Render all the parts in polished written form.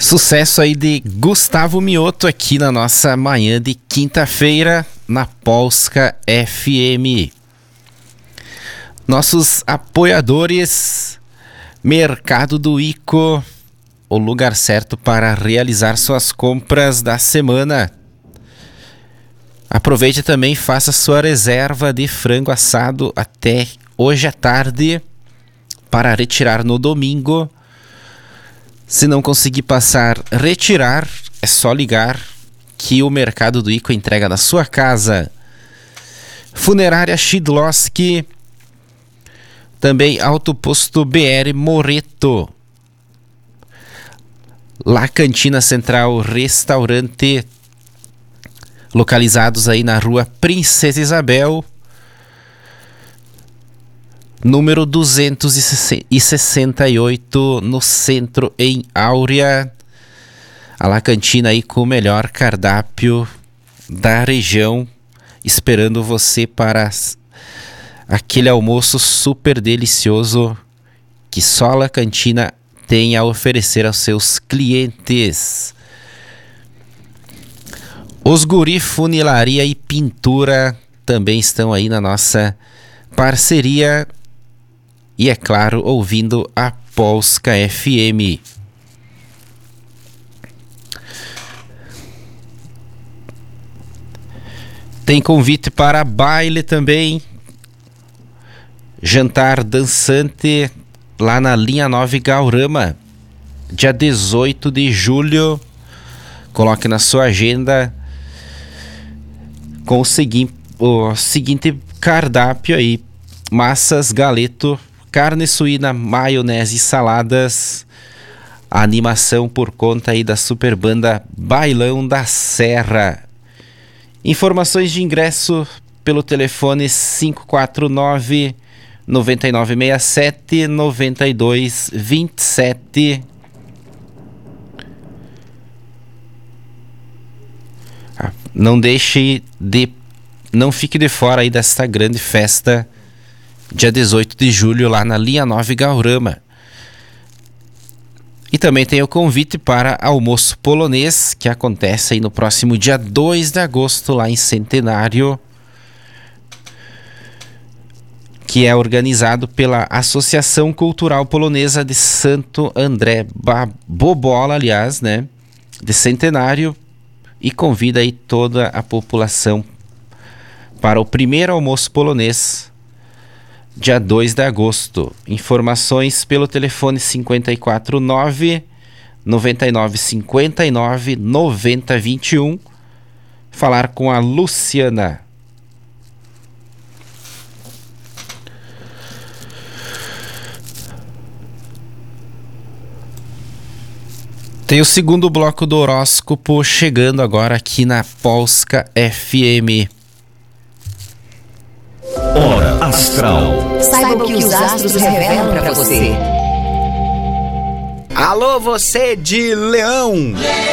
Sucesso aí de Gustavo Mioto aqui na nossa manhã de quinta-feira na Polska FM. Nossos apoiadores, Mercado do Ico, o lugar certo para realizar suas compras da semana. Aproveite também e faça sua reserva de frango assado até hoje à tarde para retirar no domingo. Se não conseguir retirar, é só ligar que o Mercado do Ico entrega na sua casa. Funerária Shidlowski, também Autoposto BR Moreto, La Cantina Central Restaurante, localizados aí na rua Princesa Isabel, número 268, no centro, em Áurea. A La Cantina aí com o melhor cardápio da região, esperando você para aquele almoço super delicioso que só a La Cantina tem a oferecer aos seus clientes. Os Guri Funilaria e Pintura também estão aí na nossa parceria e, é claro, ouvindo a Polska FM. Tem convite para baile também. Jantar dançante lá na Linha 9 Gaurama, dia 18 de julho. Coloque na sua agenda com o seguinte cardápio aí: massas, galeto, carne suína, maionese e saladas. A animação por conta aí da super banda Bailão da Serra. Informações de ingresso pelo telefone 549 9967 9227. Não fique de fora aí desta grande festa, dia 18 de julho, lá na Linha 9 Gaurama. E também tem o convite para almoço polonês, que acontece aí no próximo dia 2 de agosto, lá em Centenário, que é organizado pela Associação Cultural Polonesa de Santo André Bobola, aliás, né, de Centenário, e convida aí toda a população para o primeiro almoço polonês, dia 2 de agosto. Informações pelo telefone 549 9959 9021. Falar com a Luciana. Tem o segundo bloco do horóscopo chegando agora aqui na Polska FM. Hora Astral. Saiba o que os astros revelam para você. Alô, você de Leão!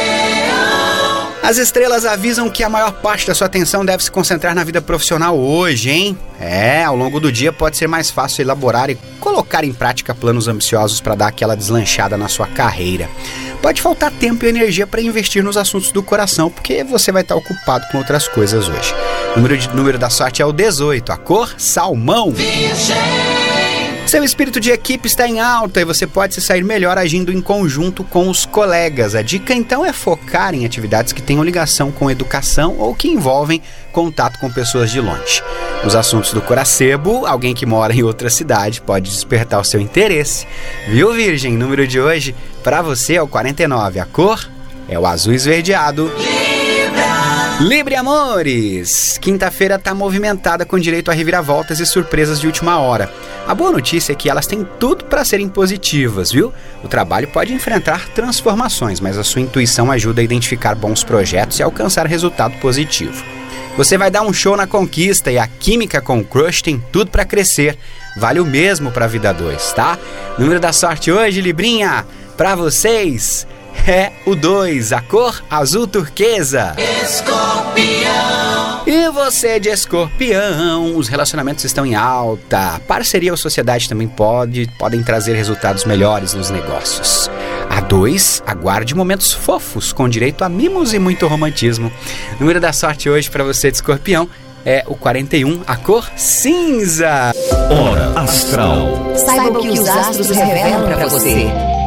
As estrelas avisam que a maior parte da sua atenção deve se concentrar na vida profissional hoje, hein? Ao longo do dia pode ser mais fácil elaborar e colocar em prática planos ambiciosos para dar aquela deslanchada na sua carreira. Pode faltar tempo e energia para investir nos assuntos do coração, porque você vai estar ocupado com outras coisas hoje. O número da sorte é o 18, a cor salmão. Seu espírito de equipe está em alta e você pode se sair melhor agindo em conjunto com os colegas. A dica então é focar em atividades que tenham ligação com educação ou que envolvem contato com pessoas de longe. Nos assuntos do coração, alguém que mora em outra cidade pode despertar o seu interesse. Viu, Virgem? O número de hoje para você é o 49, a cor é o azul esverdeado. Libre amores! Quinta-feira tá movimentada com direito a reviravoltas e surpresas de última hora. A boa notícia é que elas têm tudo para serem positivas, viu? O trabalho pode enfrentar transformações, mas a sua intuição ajuda a identificar bons projetos e alcançar resultado positivo. Você vai dar um show na conquista e a química com o crush tem tudo para crescer. Vale o mesmo para a vida 2, tá? Número da sorte hoje, Librinha, para vocês é o 2, a cor azul turquesa. Escorpião. E você de Escorpião, os relacionamentos estão em alta. Parceria ou sociedade também podem trazer resultados melhores nos negócios. A 2, aguarde momentos fofos com direito a mimos e muito romantismo. O número da sorte hoje para você de Escorpião é o 41, a cor cinza. Hora Astral. Saiba o que os astros revelam para você.